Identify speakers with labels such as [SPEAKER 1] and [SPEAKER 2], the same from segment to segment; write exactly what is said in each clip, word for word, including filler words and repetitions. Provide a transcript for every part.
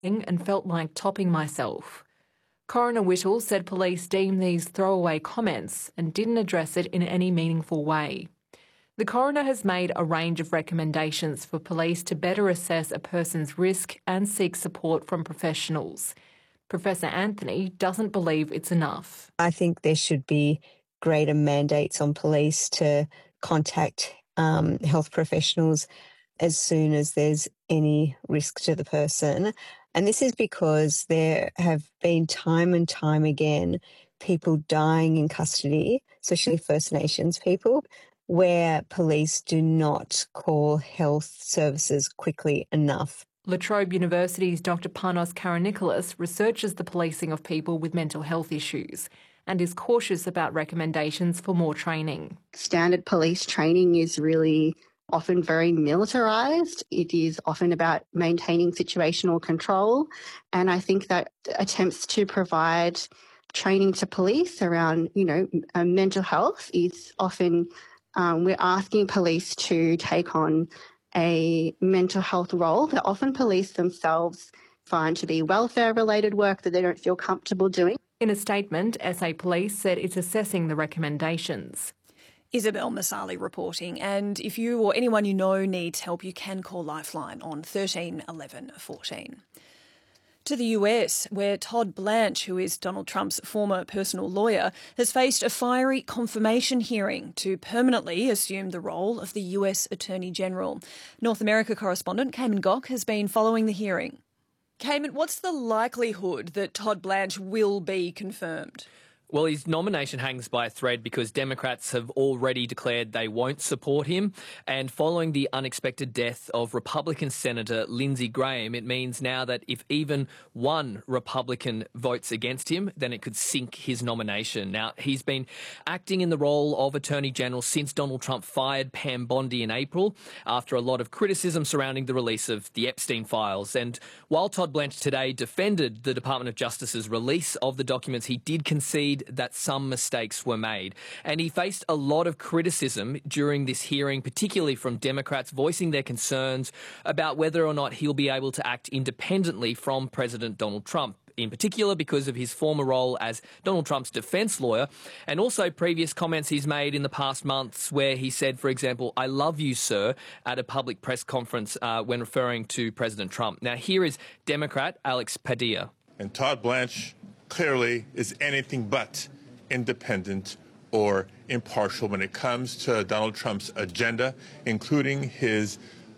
[SPEAKER 1] and felt like topping myself. Coroner Whittle said police deemed these throwaway comments and didn't address it in any meaningful way. The coroner has made a range of recommendations for police to better assess a person's risk and seek support from professionals. Professor Anthony doesn't believe it's enough.
[SPEAKER 2] I think there should be greater mandates on police to contact um, health professionals as soon as there's any risk to the person. And this is because there have been time and time again people dying in custody, especially First Nations people, where police do not call health services quickly enough.
[SPEAKER 1] La Trobe University's Doctor Panos Karanikolas researches the policing of people with mental health issues and is cautious about recommendations for more training.
[SPEAKER 3] Standard police training is really often very militarised. It is often about maintaining situational control. And I think that attempts to provide training to police around, you know, uh, mental health is often, um, we're asking police to take on a mental health role that often police themselves find to be welfare-related work that they don't feel comfortable doing.
[SPEAKER 1] In a statement, S A Police said it's assessing the recommendations.
[SPEAKER 4] Isabel Masali reporting, and if you or anyone you know needs help, you can call Lifeline on thirteen eleven fourteen. To the U S, where Todd Blanche, who is Donald Trump's former personal lawyer, has faced a fiery confirmation hearing to permanently assume the role of the U S Attorney General. North America correspondent Cayman Gok has been following the hearing. Cayman, what's the likelihood that Todd Blanche will be confirmed?
[SPEAKER 5] Well, his nomination hangs by a thread because Democrats have already declared they won't support him. And following the unexpected death of Republican Senator Lindsey Graham, it means now that if even one Republican votes against him, then it could sink his nomination. Now, he's been acting in the role of Attorney General since Donald Trump fired Pam Bondi in April after a lot of criticism surrounding the release of the Epstein files. And while Todd Blanche today defended the Department of Justice's release of the documents, he did concede that some mistakes were made. And he faced a lot of criticism during this hearing, particularly from Democrats voicing their concerns about whether or not he'll be able to act independently from President Donald Trump, in particular because of his former role as Donald Trump's defense lawyer, and also previous comments he's made in the past months where he said, for example, "I love you, sir," at a public press conference uh, when referring to President Trump. Now, here is Democrat Alex Padilla.
[SPEAKER 6] And Todd Blanche clearly is anything but independent or impartial when it comes to Donald Trump's agenda, including his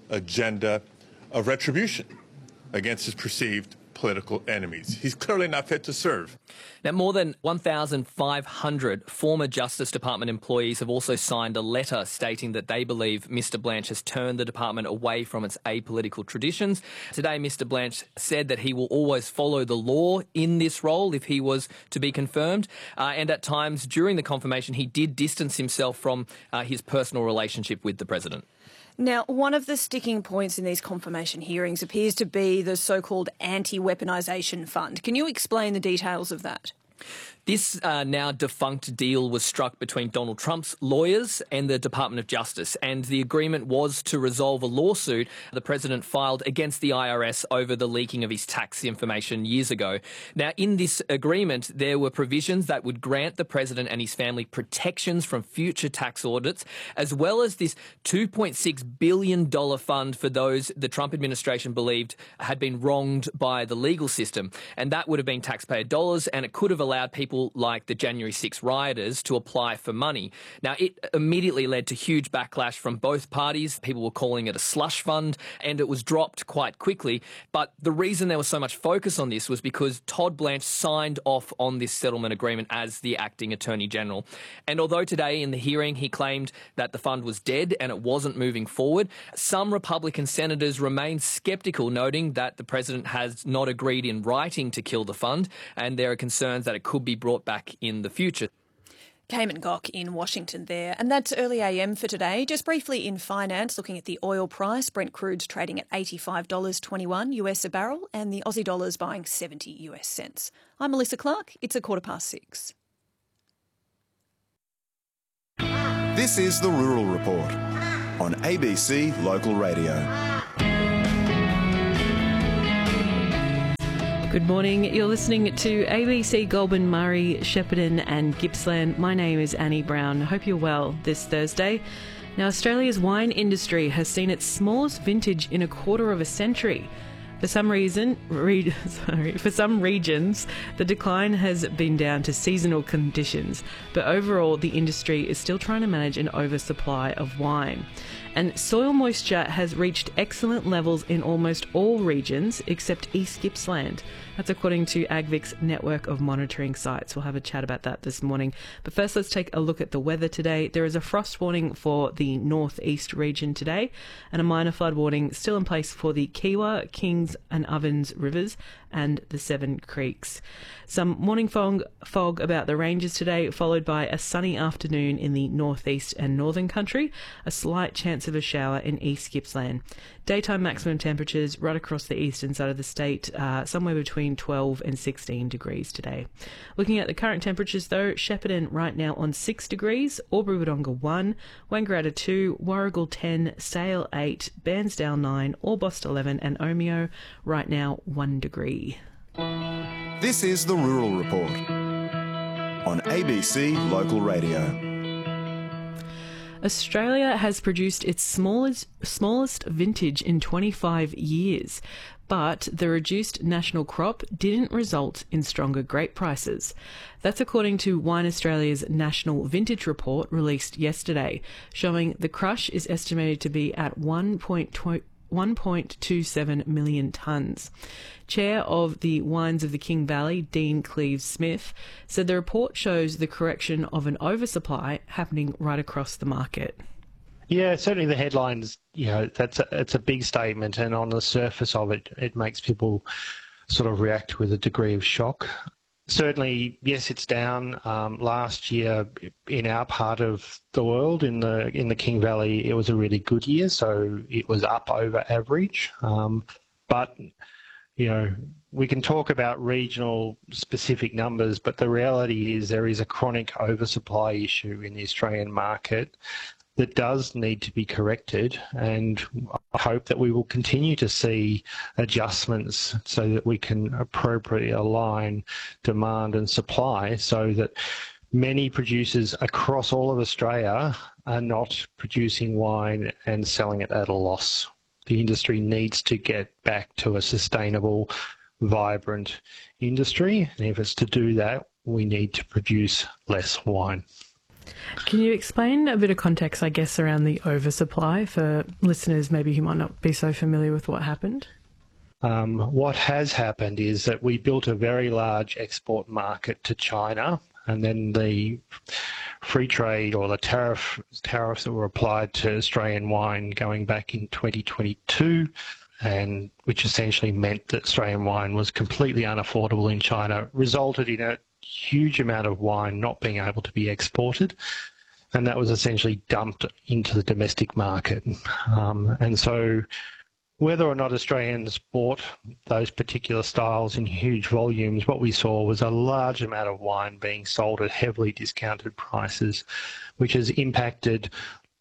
[SPEAKER 6] agenda of retribution against his perceived political enemies. He's clearly not fit to serve.
[SPEAKER 5] Now, more than one thousand five hundred former Justice Department employees have also signed a letter stating that they believe Mister Blanche has turned the department away from its apolitical traditions. Today, Mister Blanche said that he will always follow the law in this role if he was to be confirmed. Uh, and at times during the confirmation, he did distance himself from uh, his personal relationship with the president.
[SPEAKER 4] Now, one of the sticking points in these confirmation hearings appears to be the so-called anti-weaponisation fund. Can you explain the details of that?
[SPEAKER 5] This uh, now defunct deal was struck between Donald Trump's lawyers and the Department of Justice, and the agreement was to resolve a lawsuit the president filed against the I R S over the leaking of his tax information years ago. Now, in this agreement, there were provisions that would grant the president and his family protections from future tax audits, as well as this two point six billion dollars fund for those the Trump administration believed had been wronged by the legal system. And that would have been taxpayer dollars, and it could have allowed people like the January sixth rioters to apply for money. Now, it immediately led to huge backlash from both parties. People were calling it a slush fund, and it was dropped quite quickly. But the reason there was so much focus on this was because Todd Blanche signed off on this settlement agreement as the acting Attorney General. And although today in the hearing he claimed that the fund was dead and it wasn't moving forward, some Republican senators remain sceptical, noting that the president has not agreed in writing to kill the fund, and there are concerns that it could be brought back in the future.
[SPEAKER 4] Cayman Gok in Washington there. And that's early A M for today. Just briefly in finance, looking at the oil price, Brent crude's trading at eighty-five dollars twenty-one U S a barrel, and the Aussie dollar's buying seventy U S cents. I'm Melissa Clark. It's a quarter past six.
[SPEAKER 7] This is the Rural Report on A B C Local Radio.
[SPEAKER 8] Good morning. You're listening to A B C Goulburn, Murray, Shepparton and Gippsland. My name is Annie Brown. Hope you're well this Thursday. Now, Australia's wine industry has seen its smallest vintage in a quarter of a century. For some reason, re- sorry, for some regions, the decline has been down to seasonal conditions, but overall the industry is still trying to manage an oversupply of wine. And soil moisture has reached excellent levels in almost all regions except East Gippsland. That's according to AgVic's network of monitoring sites. We'll have a chat about that this morning. But first, let's take a look at the weather today. There is a frost warning for the northeast region today, and a minor flood warning still in place for the Kiewa, Kings and Ovens rivers and the Seven Creeks. Some morning fog, fog about the ranges today, followed by a sunny afternoon in the northeast and northern country, a slight chance of a shower in East Gippsland. Daytime maximum temperatures right across the eastern side of the state, uh, somewhere between twelve and sixteen degrees today. Looking at the current temperatures though, Shepparton right now on six degrees, Albury-Wodonga one, Wangaratta two, Warragul ten, Sale eight, Bairnsdale nine, Orbost eleven and Omeo right now one degree.
[SPEAKER 7] This is the Rural Report on A B C Local Radio.
[SPEAKER 8] Australia has produced its smallest, smallest vintage in twenty-five years, but the reduced national crop didn't result in stronger grape prices. That's according to Wine Australia's National Vintage Report released yesterday, showing the crush is estimated to be at one point two seven million tonnes. Chair of the Wines of the King Valley, Dean Cleves-Smith, said the report shows the correction of an oversupply happening right across the market.
[SPEAKER 9] Yeah, certainly the headlines, you know, that's a, it's a big statement, and on the surface of it, it makes people sort of react with a degree of shock. Certainly, yes, it's down. Um, last year, in our part of the world, in the in the King Valley, it was a really good year, so it was up over average. Um, but you know, we can talk about regional specific numbers, but the reality is there is a chronic oversupply issue in the Australian market that does need to be corrected, and I hope that we will continue to see adjustments so that we can appropriately align demand and supply so that many producers across all of Australia are not producing wine and selling it at a loss. The industry needs to get back to a sustainable, vibrant industry, and if it's to do that, we need to produce less wine.
[SPEAKER 8] Can you explain a bit of context, I guess, around the oversupply for listeners maybe who might not be so familiar with what happened?
[SPEAKER 9] Um, what has happened is that we built a very large export market to China, and then the free trade or the tariff tariffs that were applied to Australian wine going back in twenty twenty-two, and which essentially meant that Australian wine was completely unaffordable in China, resulted in a huge amount of wine not being able to be exported, and that was essentially dumped into the domestic market. Um, and so whether or not Australians bought those particular styles in huge volumes, what we saw was a large amount of wine being sold at heavily discounted prices, which has impacted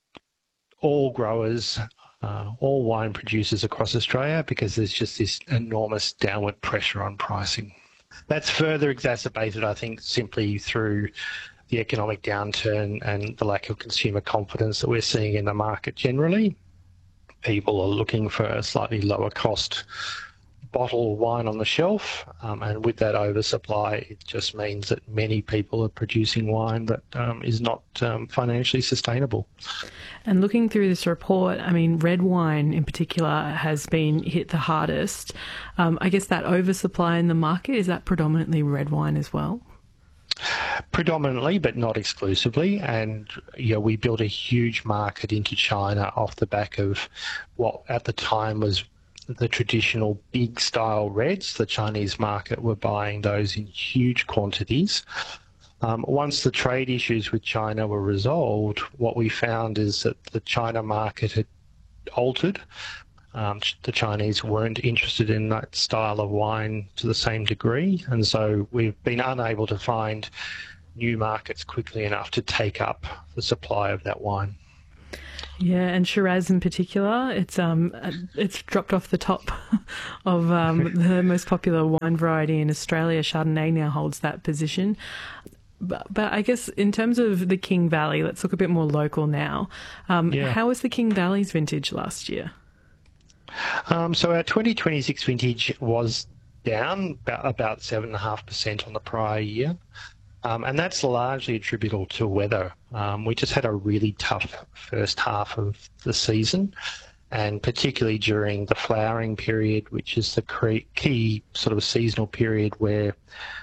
[SPEAKER 9] all growers, uh, all wine producers across Australia, because there's just this enormous downward pressure on pricing. That's further exacerbated, I think, simply through the economic downturn and the lack of consumer confidence that we're seeing in the market generally. People are looking for a slightly lower cost bottle of wine on the shelf, um, and with that oversupply, it just means that many people are producing wine that um, is not um, financially sustainable.
[SPEAKER 8] And looking through this report, I mean, red wine in particular has been hit the hardest. Um, I guess that oversupply in the market, is that predominantly red wine as well?
[SPEAKER 9] Predominantly, but not exclusively. And you know, we built a huge market into China off the back of what at the time was the traditional big style reds. The Chinese market were buying those in huge quantities. Um, once the trade issues with China were resolved, what we found is that the China market had altered. Um, the Chinese weren't interested in that style of wine to the same degree, and so we've been unable to find new markets quickly enough to take up the supply of that wine.
[SPEAKER 8] Yeah, and Shiraz in particular, it's um it's dropped off the top of um, the most popular wine variety in Australia. Chardonnay now holds that position. But, but I guess in terms of the King Valley, let's look a bit more local now. Um,
[SPEAKER 9] yeah.
[SPEAKER 8] How was the King Valley's vintage last year?
[SPEAKER 9] Um, so our twenty twenty-six vintage was down about, about seven point five percent on the prior year. Um, and that's largely attributable to weather. Um, we just had a really tough first half of the season, and particularly during the flowering period, which is the cre- key sort of seasonal period where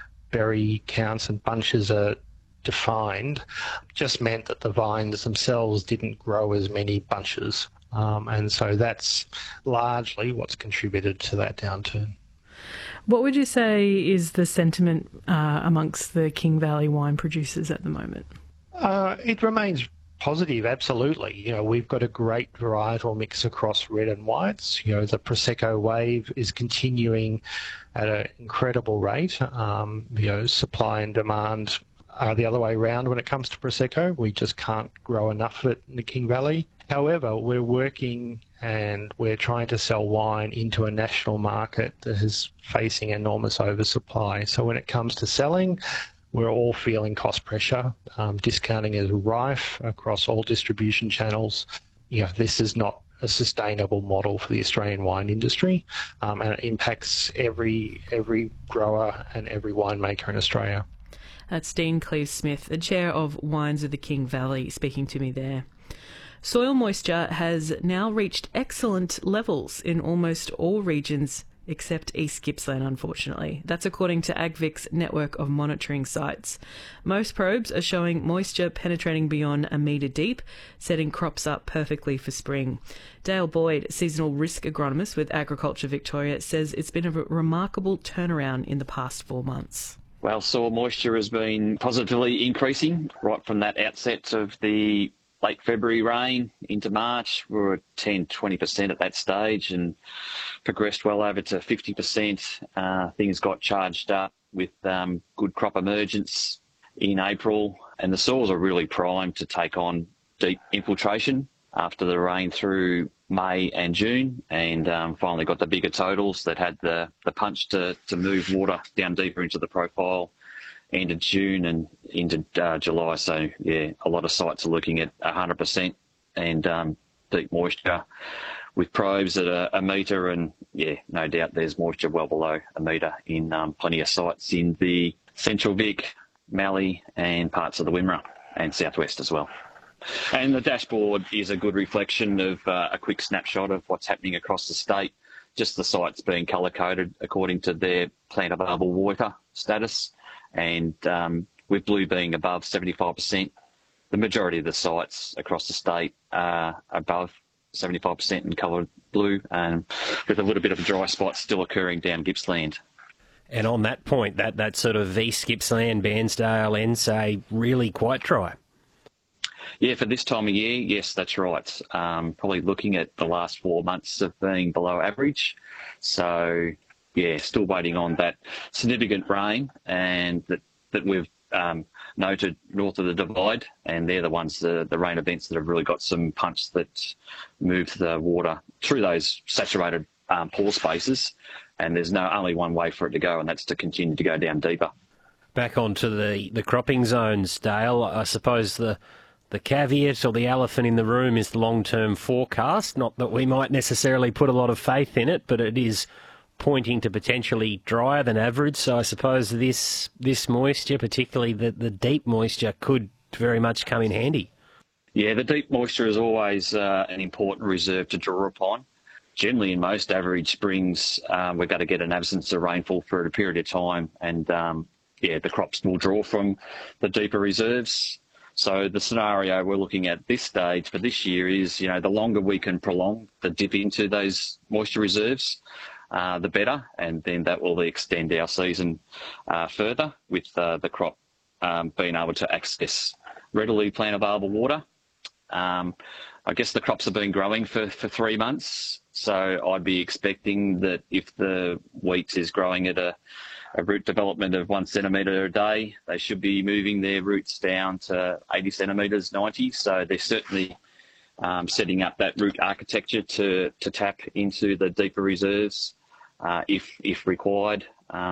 [SPEAKER 9] berry counts and bunches are defined, just meant that the vines themselves didn't grow as many bunches. Um, and so that's largely what's contributed to that downturn.
[SPEAKER 8] What would you say is the sentiment uh, amongst the King Valley wine producers at the moment?
[SPEAKER 9] Uh, it remains positive, absolutely. You know, we've got a great varietal mix across red and whites. You know, the Prosecco wave is continuing at an incredible rate. Um, you know, supply and demand are the other way around when it comes to Prosecco. We just can't grow enough of it in the King Valley. However, we're working and we're trying to sell wine into a national market that is facing enormous oversupply. So when it comes to selling, we're all feeling cost pressure. Um, discounting is rife across all distribution channels. You know, this is not a sustainable model for the Australian wine industry, um, and it impacts every every grower and every winemaker in Australia.
[SPEAKER 8] That's Dean Cleves-Smith, the chair of Wines of the King Valley, speaking to me there. Soil moisture has now reached excellent levels in almost all regions except East Gippsland, unfortunately. That's according to AgVic's network of monitoring sites. Most probes are showing moisture penetrating beyond a metre deep, setting crops up perfectly for spring. Dale Boyd, seasonal risk agronomist with Agriculture Victoria, says it's been a remarkable turnaround in the past four months.
[SPEAKER 10] Well, soil moisture has been positively increasing right from that outset of the late February rain into March. We were ten, twenty percent at that stage and progressed well over to fifty percent. Uh, things got charged up with um, good crop emergence in April, and the soils are really primed to take on deep infiltration after the rain through May and June, and um, finally got the bigger totals that had the, the punch to, to move water down deeper into the profile end of June and into uh, July. So, yeah, a lot of sites are looking at one hundred percent and um, deep moisture with probes at a, a metre, and, yeah, no doubt there's moisture well below a metre in um, plenty of sites in the Central Vic, Mallee and parts of the Wimmera and southwest as well. And the dashboard is a good reflection of uh, a quick snapshot of what's happening across the state, just the sites being colour-coded according to their plant available water status. And um, with blue being above seventy-five percent, the majority of the sites across the state are above seventy-five percent in coloured blue, and with a little bit of a dry spot still occurring down Gippsland.
[SPEAKER 11] And on that point, that, that sort of East Gippsland, Bairnsdale, Ensay, really quite dry.
[SPEAKER 10] Yeah, for this time of year, yes, that's right. Um, probably looking at the last four months of being below average. So, yeah, still waiting on that significant rain and that, that we've um, noted north of the Divide, and they're the ones, the, the rain events that have really got some punch that move the water through those saturated um, pore spaces, and there's no only one way for it to go, and that's to continue to go down deeper.
[SPEAKER 11] Back onto the, the cropping zones, Dale, I suppose the the caveat or the elephant in the room is the long-term forecast, not that we might necessarily put a lot of faith in it, but it is pointing to potentially drier than average. So I suppose this this moisture, particularly the, the deep moisture, could very much come in handy.
[SPEAKER 10] Yeah, the deep moisture is always uh, an important reserve to draw upon. Generally, in most average springs, um, we're going to get an absence of rainfall for a period of time, and um, yeah, the crops will draw from the deeper reserves. So the scenario we're looking at this stage for this year is, you know, the longer we can prolong the dip into those moisture reserves, uh, the better, and then that will extend our season uh, further with uh, the crop um, being able to access readily plant available water. Um, I guess the crops have been growing for, for three months, so I'd be expecting that if the wheat is growing at a a root development of one centimetre a day, they should be moving their roots down to eighty centimetres, ninety. So they're certainly um, setting up that route architecture to, to tap into the deeper reserves uh, if, if required.